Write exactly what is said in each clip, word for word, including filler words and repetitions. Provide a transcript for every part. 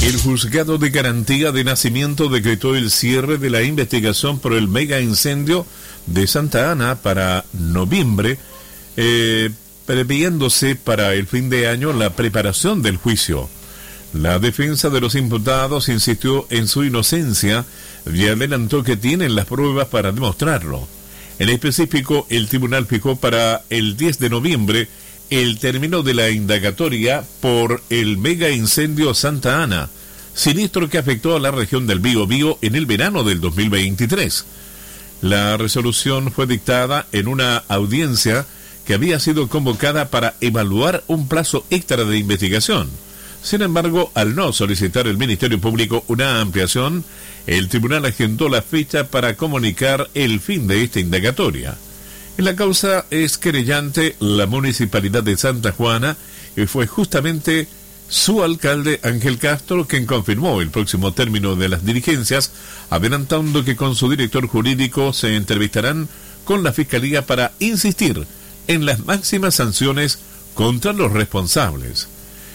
El Juzgado de Garantía de Nacimiento decretó el cierre de la investigación por el mega incendio de Santa Ana para noviembre, eh, previéndose para el fin de año la preparación del juicio. La defensa de los imputados insistió en su inocencia y adelantó que tienen las pruebas para demostrarlo. En específico, el tribunal fijó para el diez de noviembre el término de la indagatoria por el mega incendio Santa Ana, siniestro que afectó a la región del Biobío en el verano del dos mil veintitrés. La resolución fue dictada en una audiencia que había sido convocada para evaluar un plazo extra de investigación. Sin embargo, al no solicitar el Ministerio Público una ampliación, el tribunal agendó la fecha para comunicar el fin de esta indagatoria. En la causa es querellante la Municipalidad de Santa Juana y fue justamente su alcalde Ángel Castro quien confirmó el próximo término de las diligencias, adelantando que con su director jurídico se entrevistarán con la Fiscalía para insistir en las máximas sanciones contra los responsables.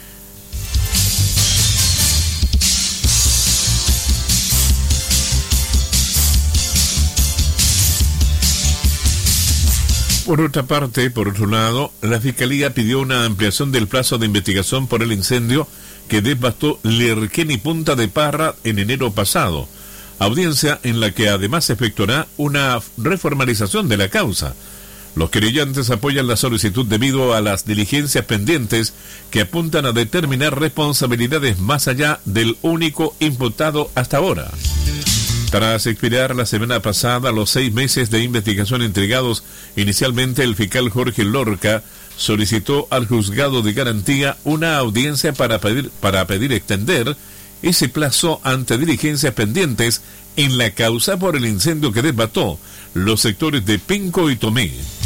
Por otra parte, por otro lado, la Fiscalía pidió una ampliación del plazo de investigación por el incendio que devastó Lerquén y Punta de Parra en enero pasado, audiencia en la que además se efectuará una reformalización de la causa. Los querellantes apoyan la solicitud debido a las diligencias pendientes que apuntan a determinar responsabilidades más allá del único imputado hasta ahora. Tras expirar la semana pasada los seis meses de investigación entregados, inicialmente el fiscal Jorge Lorca solicitó al Juzgado de Garantía una audiencia para pedir, para pedir extender ese plazo ante diligencias pendientes en la causa por el incendio que devastó los sectores de Penco y Tomé.